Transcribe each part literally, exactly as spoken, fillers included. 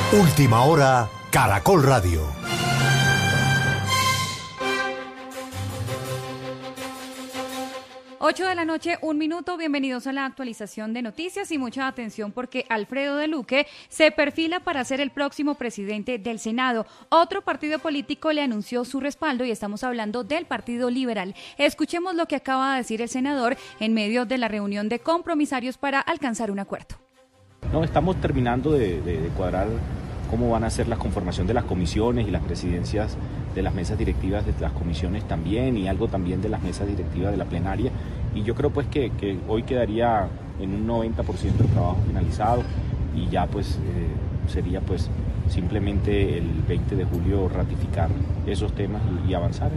Última hora, Caracol Radio. ocho de la noche, un minuto. Bienvenidos a la actualización de noticias y mucha atención porque Alfredo de Luque se perfila para ser el próximo presidente del Senado. Otro partido político le anunció su respaldo y estamos hablando del Partido Liberal. Escuchemos lo que acaba de decir el senador en medio de la reunión de compromisarios para alcanzar un acuerdo. No, estamos terminando de, de, de cuadrar cómo van a ser la conformación de las comisiones y las presidencias de las mesas directivas de las comisiones también, y algo también de las mesas directivas de la plenaria. Y yo creo pues que, que hoy quedaría en un noventa por ciento el trabajo finalizado y ya pues eh, sería pues simplemente el veinte de julio ratificar esos temas y, y avanzar.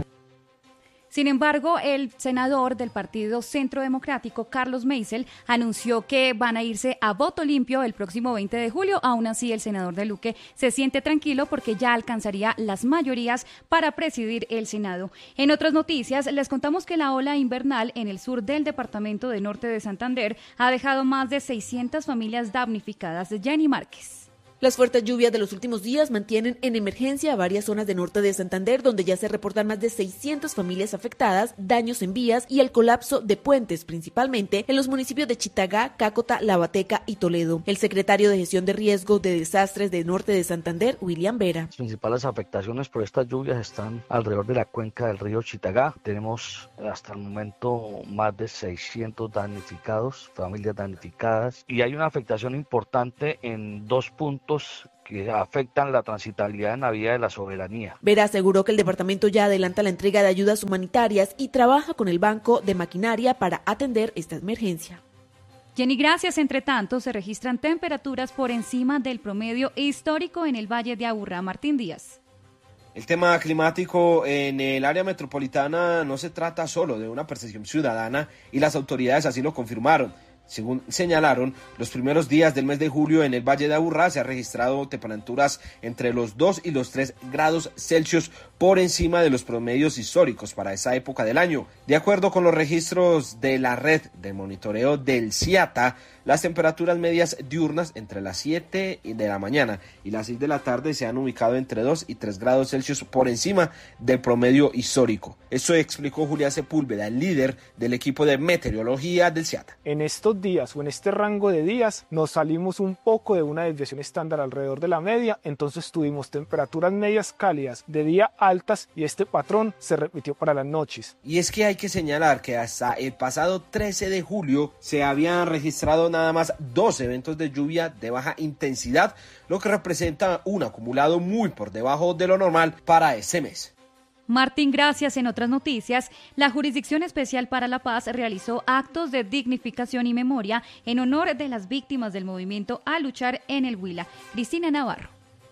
Sin embargo, el senador del Partido Centro Democrático, Carlos Meisel, anunció que van a irse a voto limpio el próximo veinte de julio. Aún así, el senador de Luque se siente tranquilo porque ya alcanzaría las mayorías para presidir el Senado. En otras noticias, les contamos que la ola invernal en el sur del departamento de Norte de Santander ha dejado más de seiscientas familias damnificadas. Jenny Márquez. Las fuertes lluvias de los últimos días mantienen en emergencia a varias zonas de norte de Santander, donde ya se reportan más de seiscientas familias afectadas, daños en vías y el colapso de puentes, principalmente en los municipios de Chitagá, Cácota, Lavateca y Toledo. El secretario de Gestión de Riesgos de Desastres de Norte de Santander, William Vera. Las principales afectaciones por estas lluvias están alrededor de la cuenca del río Chitagá. Tenemos hasta el momento más de seiscientos damnificados, familias damnificadas, y hay una afectación importante en dos puntos que afectan la transitabilidad en la vía de la soberanía. Vera aseguró que el departamento ya adelanta la entrega de ayudas humanitarias y trabaja con el Banco de Maquinaria para atender esta emergencia. Jenny, gracias. Entre tanto, se registran temperaturas por encima del promedio histórico en el Valle de Aburrá. Martín Díaz. El tema climático en el área metropolitana no se trata solo de una percepción ciudadana y las autoridades así lo confirmaron. Según señalaron, los primeros días del mes de julio en el Valle de Aburrá se ha registrado temperaturas entre los dos y los tres grados Celsius por encima de los promedios históricos para esa época del año. De acuerdo con los registros de la red de monitoreo del CIATA, las temperaturas medias diurnas entre las siete de la mañana y las seis de la tarde se han ubicado entre dos y tres grados Celsius por encima del promedio histórico. Eso explicó Julián Sepúlveda, el líder del equipo de meteorología del CIATA. En estos días o en este rango de días nos salimos un poco de una desviación estándar alrededor de la media, entonces tuvimos temperaturas medias cálidas de día altas y este patrón se repitió para las noches. Y es que hay que señalar que hasta el pasado trece de julio se habían registrado nada más dos eventos de lluvia de baja intensidad, lo que representa un acumulado muy por debajo de lo normal para ese mes. Martín, gracias. En otras noticias, la Jurisdicción Especial para la Paz realizó actos de dignificación y memoria en honor de las víctimas del movimiento A Luchar en el Huila. Cristina Navarro.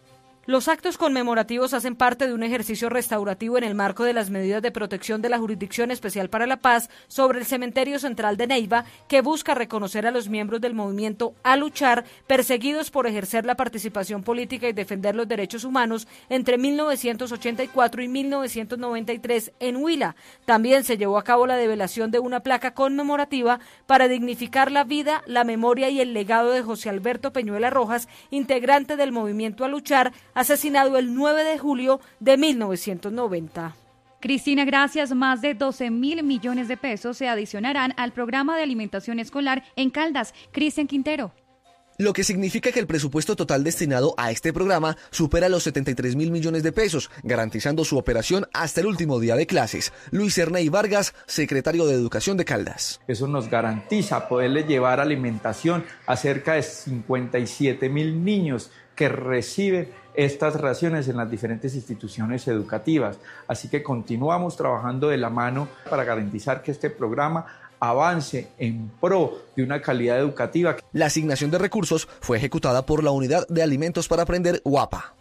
Los actos conmemorativos hacen parte de un ejercicio restaurativo en el marco de las medidas de protección de la Jurisdicción Especial para la Paz sobre el Cementerio Central de Neiva, que busca reconocer a los miembros del movimiento A Luchar perseguidos por ejercer la participación política y defender los derechos humanos entre mil novecientos ochenta y cuatro y mil novecientos noventa y tres en Huila. También se llevó a cabo la develación de una placa conmemorativa para dignificar la vida, la memoria y el legado de José Alberto Peñuela Rojas, integrante del movimiento A Luchar, asesinado el nueve de julio de mil novecientos noventa. Cristina, gracias. Más de doce mil millones de pesos se adicionarán al programa de alimentación escolar en Caldas. Cristian Quintero. Lo que significa que el presupuesto total destinado a este programa supera los setenta y tres mil millones de pesos, garantizando su operación hasta el último día de clases. Luis Erney Vargas, secretario de Educación de Caldas. Eso nos garantiza poderle llevar alimentación a cerca de cincuenta y siete mil niños que reciben estas raciones en las diferentes instituciones educativas. Así que continuamos trabajando de la mano para garantizar que este programa avance en pro de una calidad educativa. La asignación de recursos fue ejecutada por la Unidad de Alimentos para Aprender, UAPA.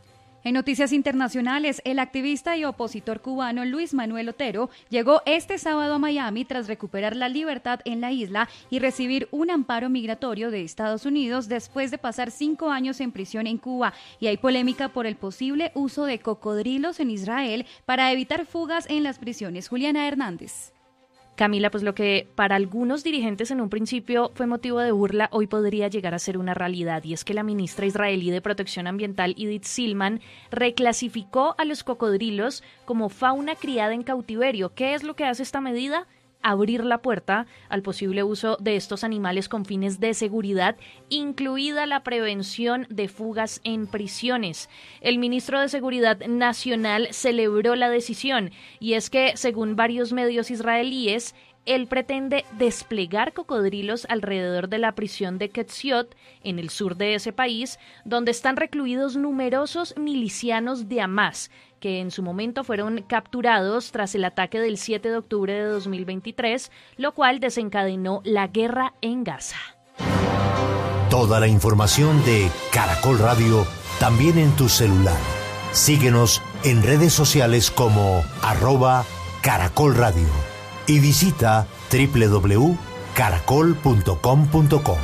En noticias internacionales, el activista y opositor cubano Luis Manuel Otero llegó este sábado a Miami tras recuperar la libertad en la isla y recibir un amparo migratorio de Estados Unidos después de pasar cinco años en prisión en Cuba. Y hay polémica por el posible uso de cocodrilos en Israel para evitar fugas en las prisiones. Juliana Hernández. Camila, pues lo que para algunos dirigentes en un principio fue motivo de burla, hoy podría llegar a ser una realidad, y es que la ministra israelí de Protección Ambiental, Idit Silman, reclasificó a los cocodrilos como fauna criada en cautiverio. ¿Qué es lo que hace esta medida? Abrir la puerta al posible uso de estos animales con fines de seguridad, incluida la prevención de fugas en prisiones. El ministro de Seguridad Nacional celebró la decisión, y es que, según varios medios israelíes, él pretende desplegar cocodrilos alrededor de la prisión de Ketziot, en el sur de ese país, donde están recluidos numerosos milicianos de Hamás, que en su momento fueron capturados tras el ataque del siete de octubre de dos mil veintitrés, lo cual desencadenó la guerra en Gaza. Toda la información de Caracol Radio también en tu celular. Síguenos en redes sociales como arroba Caracol Radio y visita doble u doble u doble u punto caracol punto com punto co.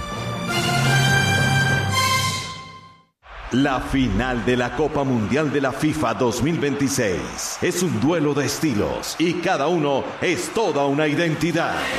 La final de la Copa Mundial de la FIFA dos mil veintiséis es un duelo de estilos y cada uno es toda una identidad.